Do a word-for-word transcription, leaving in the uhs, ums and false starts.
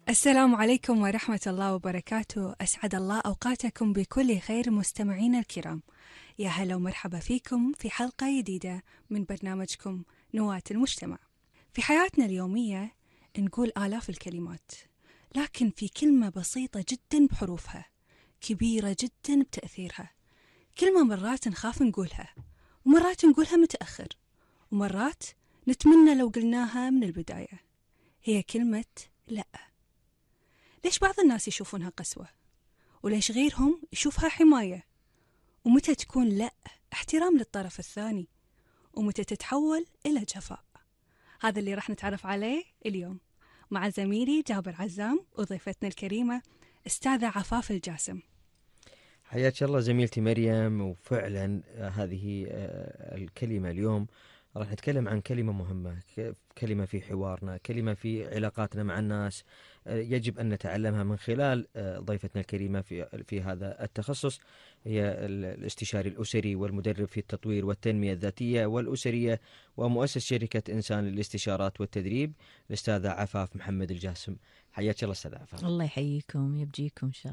السلام عليكم ورحمة الله وبركاته. أسعد الله أوقاتكم بكل خير مستمعينا الكرام. يا هلا ومرحبا فيكم في حلقة جديدة من برنامجكم نواة المجتمع. في حياتنا اليومية نقول آلاف الكلمات، لكن في كلمة بسيطة جدا بحروفها، كبيرة جدا بتأثيرها، كلمة مرات نخاف نقولها، ومرات نقولها متأخر، ومرات نتمنى لو قلناها من البداية. هي كلمة لأ. ليش بعض الناس يشوفونها قسوة؟ وليش غيرهم يشوفها حماية؟ ومتى تكون لأ احترام للطرف الثاني؟ ومتى تتحول إلى جفاء؟ هذا اللي راح نتعرف عليه اليوم مع زميلي جابر عزام وضيفتنا الكريمة أستاذة عفاف الجاسم. حياك الله زميلتي مريم. وفعلا هذه الكلمة اليوم راح نتكلم عن كلمة مهمة، كلمة في حوارنا، كلمة في علاقاتنا مع الناس، يجب أن نتعلمها من خلال ضيفتنا الكريمة في في هذا التخصص. هي الاستشاري الأسري والمدرب في التطوير والتنمية الذاتية والأسرية ومؤسس شركة إنسان للاستشارات والتدريب، الأستاذة عفاف محمد الجاسم. حياك الله أستاذة عفاف. الله يحييكم، يبجيكم إن شاء الله.